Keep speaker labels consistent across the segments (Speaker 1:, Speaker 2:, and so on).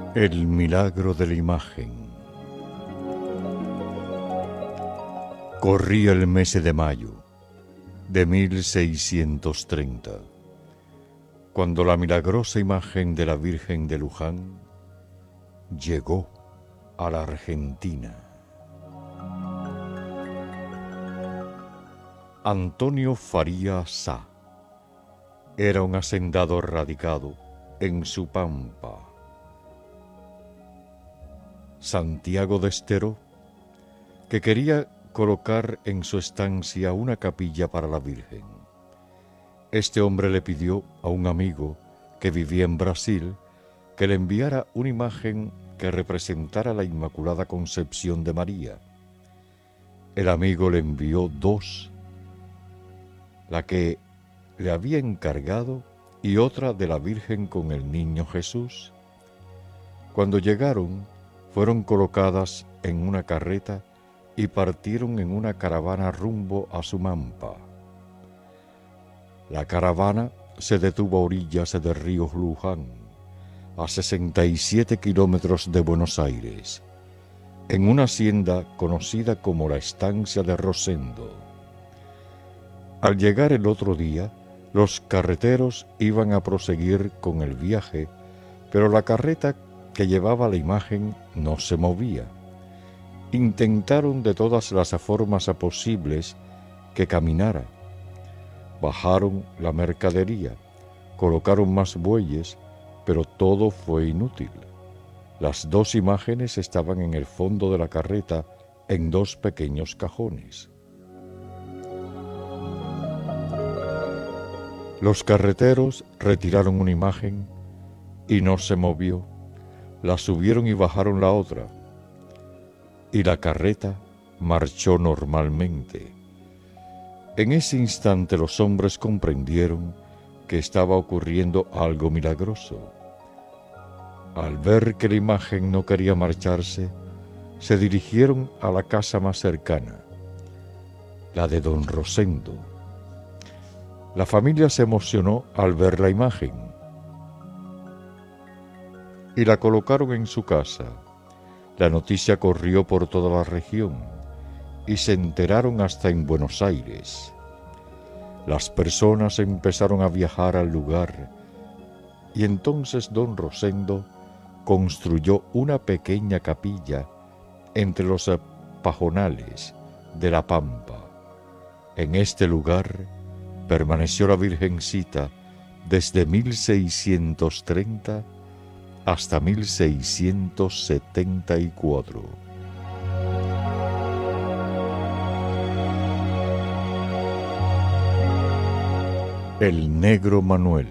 Speaker 1: El milagro de la imagen. Corría el mes de mayo de 1630, cuando la milagrosa imagen de la Virgen de Luján llegó a la Argentina. Antonio Faría Sá era un hacendado radicado en su pampa. Santiago de Estero, que quería colocar en su estancia una capilla para la Virgen. Este hombre le pidió a un amigo que vivía en Brasil que le enviara una imagen que representara la Inmaculada Concepción de María. El amigo le envió dos, la que le había encargado y otra de la Virgen con el niño Jesús. Cuando llegaron, fueron colocadas en una carreta y partieron en una caravana rumbo a Sumampa. La caravana se detuvo a orillas del río Luján, a 67 kilómetros de Buenos Aires, en una hacienda conocida como la Estancia de Rosendo. Al llegar el otro día, los carreteros iban a proseguir con el viaje, pero la carreta que llevaba la imagen no se movía. Intentaron de todas las formas posibles que caminara. Bajaron la mercadería, colocaron más bueyes, pero todo fue inútil. Las dos imágenes estaban en el fondo de la carreta en dos pequeños cajones. Los carreteros retiraron una imagen y no se movió. La subieron y bajaron la otra, y la carreta marchó normalmente. En ese instante los hombres comprendieron que estaba ocurriendo algo milagroso. Al ver que la imagen no quería marcharse, se dirigieron a la casa más cercana, la de don Rosendo. La familia se emocionó al ver la imagen y la colocaron en su casa. La noticia corrió por toda la región y se enteraron hasta en Buenos Aires. Las personas empezaron a viajar al lugar y entonces don Rosendo construyó una pequeña capilla entre los pajonales de la Pampa. En este lugar permaneció la Virgencita desde 1630 hasta 1674. El negro Manuel.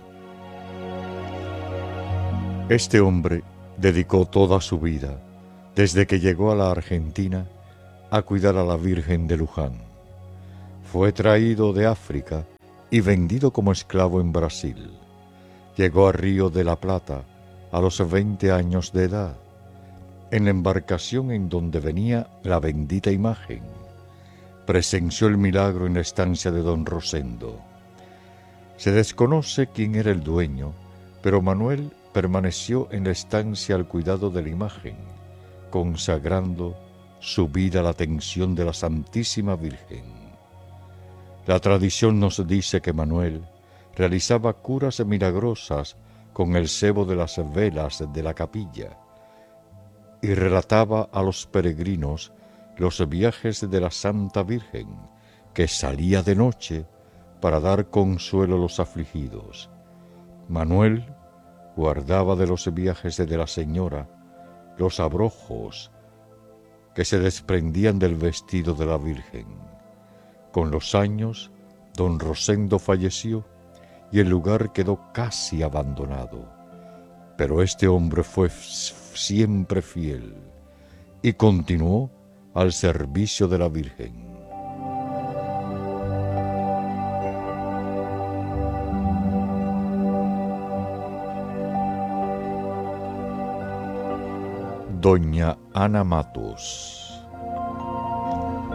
Speaker 1: Este hombre dedicó toda su vida, desde que llegó a la Argentina, a cuidar a la Virgen de Luján. Fue traído de África y vendido como esclavo en Brasil. Llegó a Río de la Plata a los 20 años de edad, en la embarcación en donde venía la bendita imagen. Presenció el milagro en la estancia de don Rosendo. Se desconoce quién era el dueño, pero Manuel permaneció en la estancia al cuidado de la imagen, consagrando su vida a la atención de la Santísima Virgen. La tradición nos dice que Manuel realizaba curas milagrosas con el cebo de las velas de la capilla y relataba a los peregrinos los viajes de la Santa Virgen, que salía de noche para dar consuelo a los afligidos. Manuel guardaba de los viajes de la Señora los abrojos que se desprendían del vestido de la Virgen. Con los años, don Rosendo falleció y el lugar quedó casi abandonado. Pero este hombre fue siempre fiel y continuó al servicio de la Virgen. Doña Ana Matos.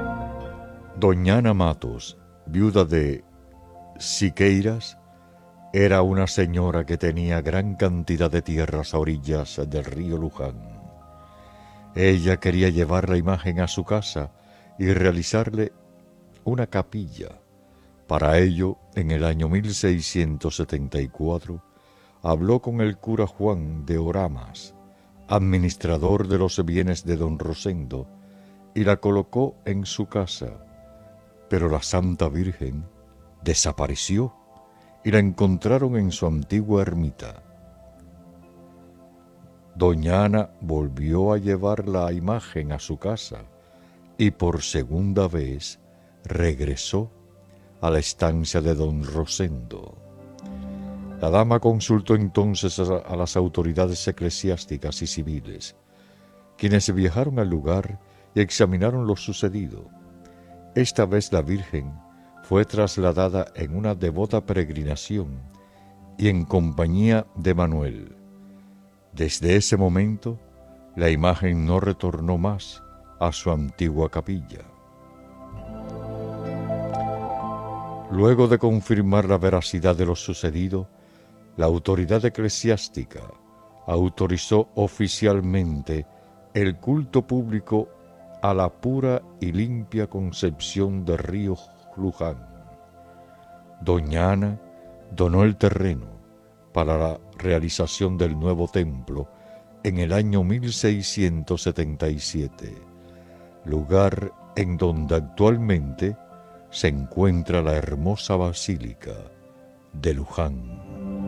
Speaker 1: Doña Ana Matos, viuda de Siqueiras, Era una señora que tenía gran cantidad de tierras a orillas del río Luján. Ella quería llevar la imagen a su casa y realizarle una capilla. Para ello, en el año 1674, habló con el cura Juan de Oramas, administrador de los bienes de don Rosendo, y la colocó en su casa. Pero la Santa Virgen desapareció y la encontraron en su antigua ermita. Doña Ana volvió a llevar la imagen a su casa y por segunda vez regresó a la estancia de don Rosendo. La dama consultó entonces a las autoridades eclesiásticas y civiles, quienes viajaron al lugar y examinaron lo sucedido. Esta vez la Virgen fue trasladada en una devota peregrinación y en compañía de Manuel. Desde ese momento, la imagen no retornó más a su antigua capilla. Luego de confirmar la veracidad de lo sucedido, la autoridad eclesiástica autorizó oficialmente el culto público a la pura y limpia concepción del río Luján. Doña Ana donó el terreno para la realización del nuevo templo en el año 1677, lugar en donde actualmente se encuentra la hermosa basílica de Luján.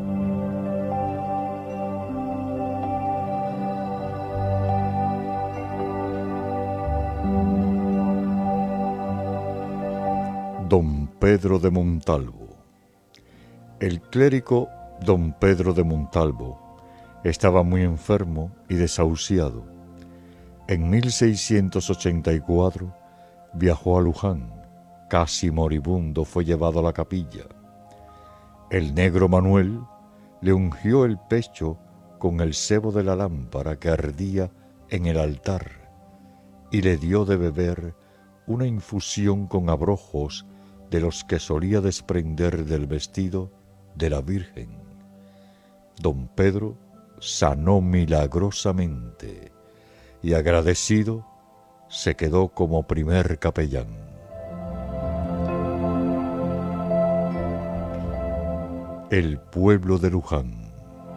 Speaker 1: Don Pedro de Montalvo. El clérigo don Pedro de Montalvo estaba muy enfermo y desahuciado. En 1684 viajó a Luján. Casi moribundo fue llevado a la capilla. El negro Manuel le ungió el pecho con el sebo de la lámpara que ardía en el altar y le dio de beber una infusión con abrojos de los que solía desprender del vestido de la Virgen. Don Pedro sanó milagrosamente y agradecido se quedó como primer capellán. El pueblo de Luján.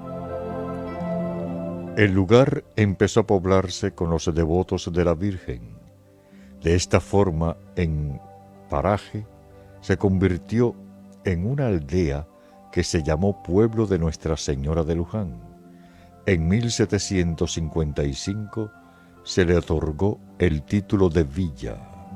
Speaker 1: El lugar empezó a poblarse con los devotos de la Virgen. De esta forma, en paraje, se convirtió en una aldea que se llamó Pueblo de Nuestra Señora de Luján. En 1755 se le otorgó el título de villa.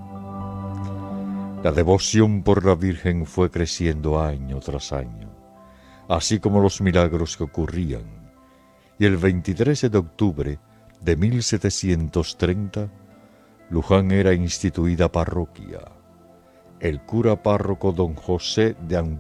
Speaker 1: La devoción por la Virgen fue creciendo año tras año, así como los milagros que ocurrían, y el 23 de octubre de 1730, Luján era instituida parroquia. El cura párroco don José de